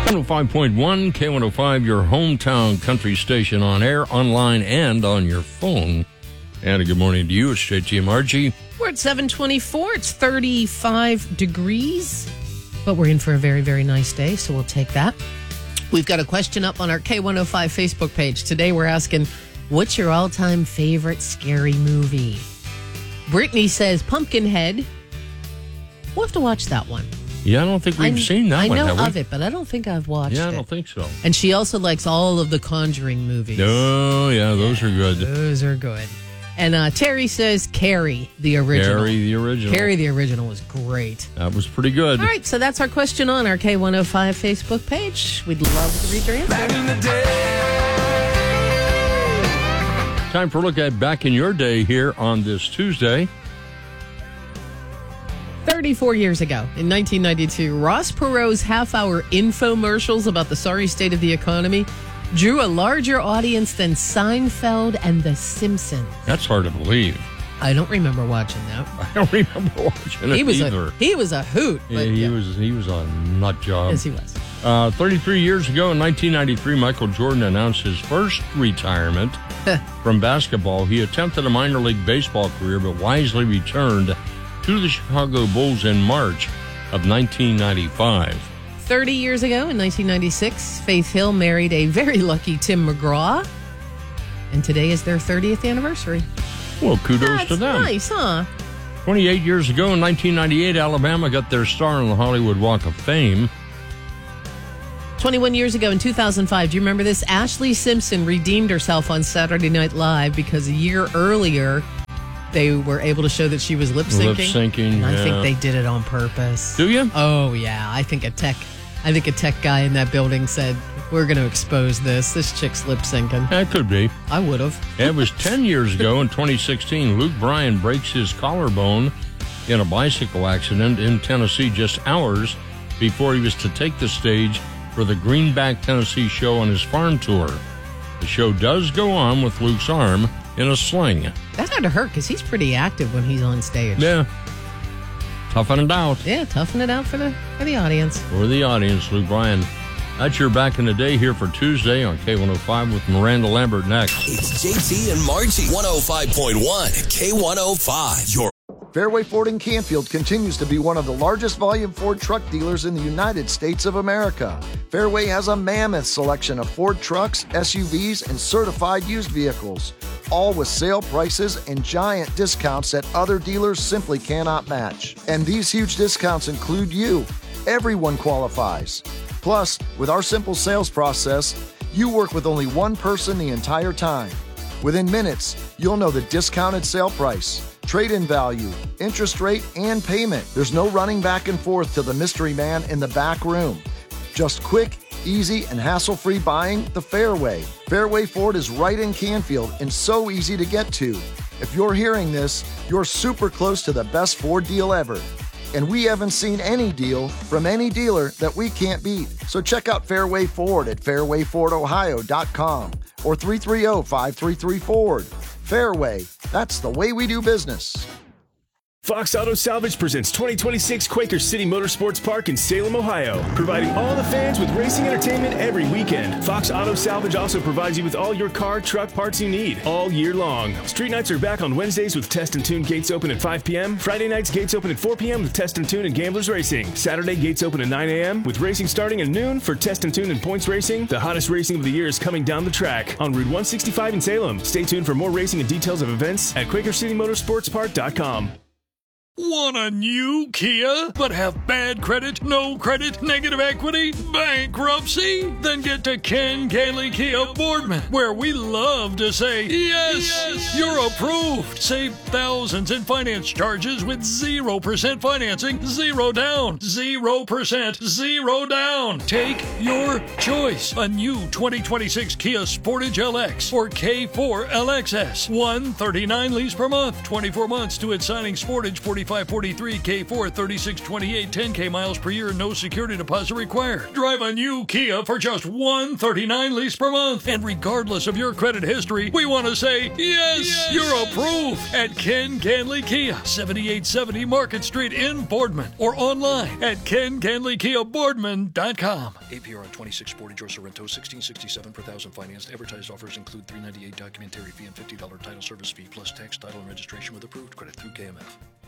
105.1 K105, your hometown country station, on air, online, and on your phone. And a good morning to you. It's JT and Margie. We're at 7:24. It's 35 degrees, but we're in for a very, very nice day, so we'll take that. We've got a question up on our K105 Facebook page. Today we're asking, what's your all-time favorite scary movie? Brittany says Pumpkinhead. We'll have to watch that one. Yeah, I don't think we've seen that one, I know have we? of it, but I don't think I've watched it. Yeah, I don't think so. And she also likes all of the Conjuring movies. Oh, yeah, those are good. Those are good. And Terry says Carrie, the original. Carrie, the original. Carrie, the original was great. That was pretty good. All right, so that's our question on our K105 Facebook page. We'd love to read your answer. Back in the day. Time for a look at Back in Your Day here on this Tuesday. 34 years ago, in 1992, Ross Perot's half-hour infomercials about the sorry state of the economy drew a larger audience than Seinfeld and The Simpsons. That's hard to believe. I don't remember watching that. I don't remember watching it either. He was a hoot. But He was a nut job. Yes, he was. 33 years ago, in 1993, Michael Jordan announced his first retirement from basketball. He attempted a minor league baseball career, but wisely returned to the Chicago Bulls in March of 1995. 30 years ago, in 1996, Faith Hill married a very lucky Tim McGraw, and today is their 30th anniversary. Well, kudos to them. Nice, huh? 28 years ago, in 1998, Alabama got their star on the Hollywood Walk of Fame. 21 years ago, in 2005, do you remember this? Ashley Simpson redeemed herself on Saturday Night Live because a year earlier, they were able to show that she was lip-syncing. Lip-syncing, and I yeah. think they did it on purpose. Do you? Oh, yeah. I think a tech guy in that building said, we're going to expose this. This chick's lip-syncing. That could be. I would have. It was 10 years ago, in 2016, Luke Bryan breaks his collarbone in a bicycle accident in Tennessee just hours before he was to take the stage for the Greenback, Tennessee show on his farm tour. The show does go on with Luke's arm in a sling. That had to hurt because he's pretty active when he's on stage. Yeah. Toughen it out. Yeah, toughen it out for the audience. For the audience, Luke Bryan. That's your Back in the Day here for Tuesday on K105 with Miranda Lambert next. It's JT and Margie. 105.1 K105. Your Fairway Ford in Canfield continues to be one of the largest volume Ford truck dealers in the United States of America. Fairway has a mammoth selection of Ford trucks, SUVs, and certified used vehicles, all with sale prices and giant discounts that other dealers simply cannot match. And these huge discounts include you. Everyone qualifies. Plus, with our simple sales process, you work with only one person the entire time. Within minutes, you'll know the discounted sale price, trade-in value, interest rate, and payment. There's no running back and forth to the mystery man in the back room. Just quick, easy, and hassle-free buying the Fairway. Fairway Ford is right in Canfield and so easy to get to. If you're hearing this, you're super close to the best Ford deal ever. And we haven't seen any deal from any dealer that we can't beat. So check out Fairway Ford at fairwayfordohio.com or 330-533-FORD. Fairway, that's the way we do business. Fox Auto Salvage presents 2026 Quaker City Motorsports Park in Salem, Ohio, providing all the fans with racing entertainment every weekend. Fox Auto Salvage also provides you with all your car, truck parts you need all year long. Street nights are back on Wednesdays with Test and Tune gates open at 5 p.m. Friday nights gates open at 4 p.m. with Test and Tune and Gamblers Racing. Saturday gates open at 9 a.m. with racing starting at noon for Test and Tune and Points Racing. The hottest racing of the year is coming down the track on Route 165 in Salem. Stay tuned for more racing and details of events at QuakerCityMotorsportsPark.com. Want a new Kia, but have bad credit, no credit, negative equity, bankruptcy? Then get to Ken Cayley Kia Boardman, where we love to say, yes, you're approved. Save thousands in finance charges with 0% financing, 0 down, 0%, 0 down. Take your choice. A new 2026 Kia Sportage LX or K4 LXS. $139 lease per month, 24 months to its signing. Sportage 40 4543, K4 3628, 10K miles per year, no security deposit required. Drive a new Kia for just $139 lease per month. And regardless of your credit history, we want to say, yes, you're approved at Ken Canley Kia, 7870 Market Street in Boardman, or online at kencanleykiaboardman.com. APR on 26 Sportage or Sorrento, $1,667 per thousand financed. Advertised offers include $398 documentary fee and $50 title service fee, plus tax, title, and registration with approved credit through KMF.